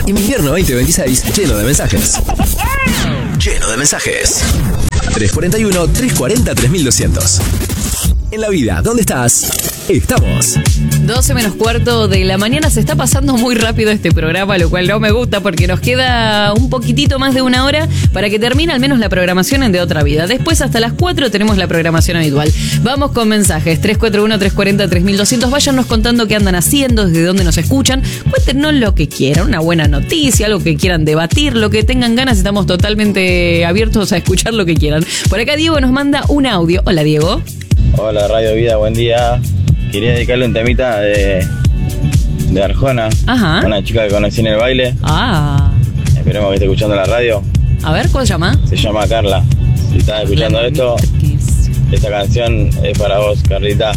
Invierno 2026, lleno de mensajes. Lleno de mensajes. 341-340-3200. En la vida, ¿dónde estás? Estamos. 12 menos cuarto de la mañana. Se está pasando muy rápido este programa, lo cual no me gusta porque nos queda un poquitito más de una hora para que termine al menos la programación en De Otra Vida. Después hasta las 4 tenemos la programación habitual. Vamos con mensajes. 341-340-3200. Váyanos contando qué andan haciendo, desde dónde nos escuchan. Cuéntenos lo que quieran, una buena noticia, algo que quieran debatir, lo que tengan ganas. Estamos totalmente abiertos a escuchar lo que quieran. Por acá Diego nos manda un audio. Hola, Diego. Hola, Radio Vida, buen día. Quería dedicarle un temita de Arjona. Ajá. Una chica que conocí en el baile. Esperemos que esté escuchando la radio. A ver, ¿cómo se llama? Se llama Carla. Si estás escuchando esto, esta canción es para vos, Carlita.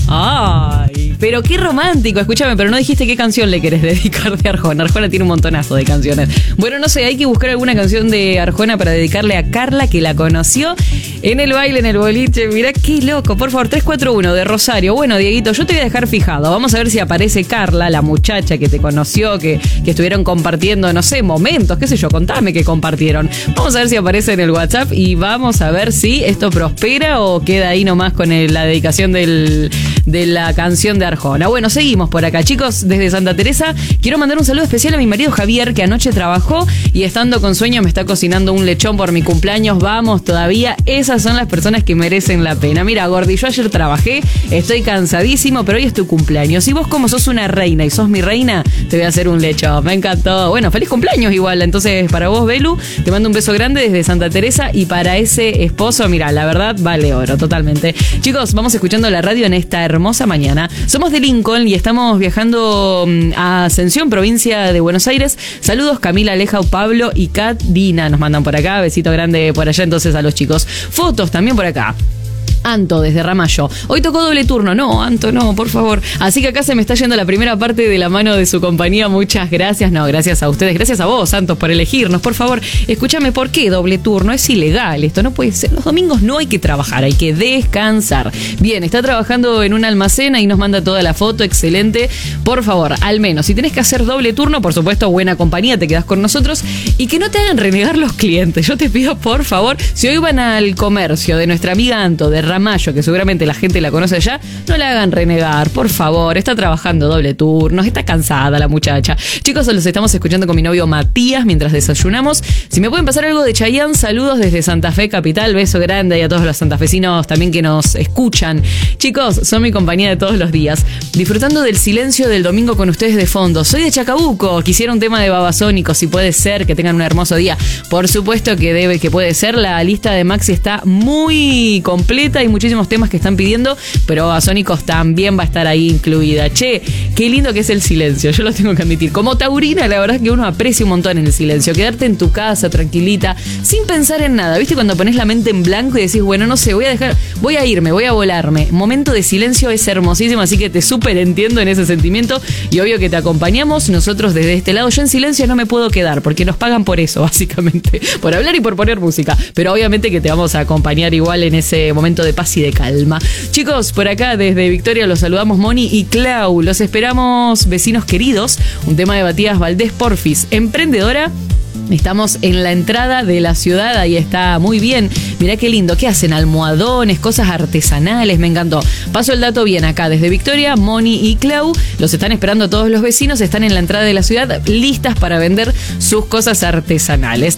Ay, pero qué romántico. Escúchame, pero no dijiste qué canción le querés dedicar de Arjona. Arjona tiene un montonazo de canciones. Bueno, no sé, hay que buscar alguna canción de Arjona para dedicarle a Carla, que la conoció en el baile, en el boliche. Mirá qué loco. Por favor, 341 de Rosario. Bueno, Dieguito, yo te voy a dejar fijado. Vamos a ver si aparece Carla, la muchacha que te conoció, que estuvieron compartiendo, no sé, momentos, qué sé yo, contame qué compartieron. Vamos a ver si aparece en el WhatsApp y vamos a ver si esto prospera o queda ahí nomás con la dedicación de la canción de Arjona. Bueno, seguimos por acá, chicos. Desde Santa Teresa quiero mandar un saludo especial a mi marido Javier, que anoche trabajó y estando con sueño me está cocinando un lechón por mi cumpleaños. Vamos todavía. Esas son las personas que merecen la pena. Mira, Gordi, yo ayer trabajé, estoy cansadísimo, pero hoy es tu cumpleaños. Y vos, como sos una reina y sos mi reina, te voy a hacer un lechón. Me encantó. Bueno, feliz cumpleaños igual. Entonces, para vos, Belu, te mando un beso grande desde Santa Teresa. Y para ese esposo, mira, la verdad vale oro, totalmente. Chicos, vamos escuchando la radio en esta hermosa mañana. Somos de Lincoln y estamos viajando a Ascensión, provincia de Buenos Aires. Saludos, Camila, Aleja, Pablo y Kat Dina. Nos mandan por acá. Besito grande por allá entonces a los chicos. Fotos también por acá. Anto, desde Ramallo. Hoy tocó doble turno. No, Anto, no, por favor. Así que acá se me está yendo la primera parte de la mano de su compañía. Muchas gracias. No, gracias a ustedes. Gracias a vos, Santos, por elegirnos. Por favor, escúchame, ¿por qué doble turno? Es ilegal. Esto no puede ser. Los domingos no hay que trabajar, hay que descansar. Bien, está trabajando en un almacén y nos manda toda la foto. Excelente. Por favor, al menos, si tenés que hacer doble turno, por supuesto, buena compañía, te quedás con nosotros y que no te hagan renegar los clientes. Yo te pido, por favor, si hoy van al comercio de nuestra amiga Anto, de Ramallo, que seguramente la gente la conoce ya, no la hagan renegar, por favor. Está trabajando doble turno, está cansada la muchacha. Chicos, los estamos escuchando con mi novio Matías mientras desayunamos. Si me pueden pasar algo de Chayanne, saludos desde Santa Fe capital, beso grande y a todos los santafesinos también que nos escuchan. Chicos, son mi compañía de todos los días, disfrutando del silencio del domingo con ustedes de fondo. Soy de Chacabuco, quisiera un tema de Babasónicos, si puede ser, que tengan un hermoso día. Por supuesto que puede ser. La lista de Maxi está muy completa y muchísimos temas que están pidiendo, pero Babasónicos también va a estar ahí incluida. Che, qué lindo que es el silencio, yo lo tengo que admitir. Como taurina, la verdad es que uno aprecia un montón en el silencio. Quedarte en tu casa, tranquilita, sin pensar en nada. ¿Viste? Cuando pones la mente en blanco y decís, bueno, no sé, voy a irme, voy a volarme. Momento de silencio es hermosísimo, así que te súper entiendo en ese sentimiento y obvio que te acompañamos nosotros desde este lado. Yo en silencio no me puedo quedar, porque nos pagan por eso, básicamente, por hablar y por poner música, pero obviamente que te vamos a acompañar igual en ese momento de paz y de calma. Chicos, por acá desde Victoria los saludamos Moni y Clau. Los esperamos, vecinos queridos. Un tema de Matías Valdés Porfis, emprendedora. Estamos en la entrada de la ciudad, ahí está muy bien. Mirá qué lindo, ¿qué hacen? Almohadones, cosas artesanales, me encantó. Paso el dato bien acá, desde Victoria, Moni y Clau, los están esperando todos los vecinos, están en la entrada de la ciudad, listas para vender sus cosas artesanales.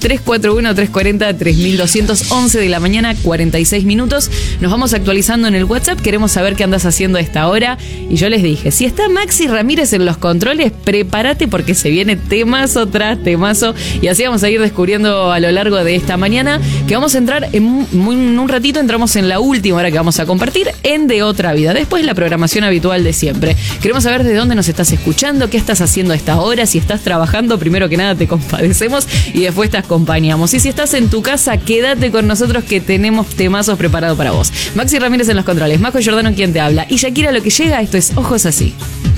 341-340-3211 de la mañana, 46 minutos. Nos vamos actualizando en el WhatsApp, queremos saber qué andas haciendo a esta hora. Y yo les dije, si está Maxi Ramírez en los controles, prepárate porque se viene temazo tras temazo. Y así vamos a ir descubriendo a lo largo de esta mañana, que vamos a entrar en un ratito, entramos en la última hora que vamos a compartir en De Otra Vida. Después la programación habitual de siempre. Queremos saber de dónde nos estás escuchando, qué estás haciendo a esta hora, si estás trabajando, primero que nada te compadecemos y después te acompañamos. Y si estás en tu casa, quédate con nosotros que tenemos temazos preparados para vos. Maxi Ramírez en los controles, Majo Giordano quien te habla y Shakira lo que llega, esto es Ojos Así.